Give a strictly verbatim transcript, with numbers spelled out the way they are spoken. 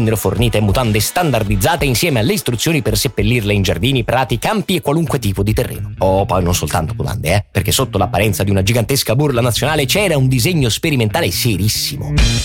vennero fornite mutande standardizzate insieme alle istruzioni per seppellirle in giardini, prati, campi e qualunque tipo di terreno. Oh, poi non soltanto mutande, eh, perché sotto l'apparenza di una gigantesca burla nazionale c'era un disegno sperimentale serissimo.